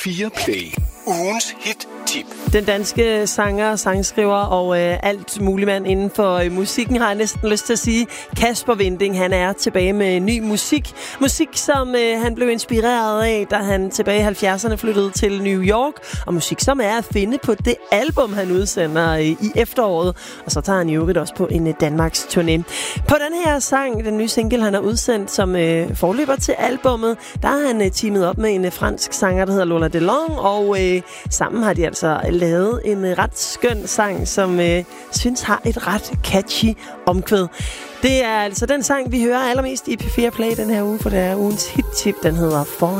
4 Play. Ugens hit-tip. Den danske sanger, sangskriver og alt muligt mand inden for musikken, har jeg næsten lyst til at sige. Kasper Winding, han er tilbage med ny musik. Musik, som han blev inspireret af, da han tilbage i 70'erne flyttede til New York. Og musik, som er at finde på det album, han udsender i efteråret. Og så tager han i øvrigt også på en Danmarks turné. På den her sang, den nye single, han har udsendt som forløber til albummet, der har han teamet op med en fransk sanger, der hedder Lola Delong. Og sammen har de altså lavet en ret skøn sang, som synes har et ret catchy omkvæd. Det er altså den sang, vi hører allermest i P4 Play den her uge, for det er ugens hit-tip. Den hedder For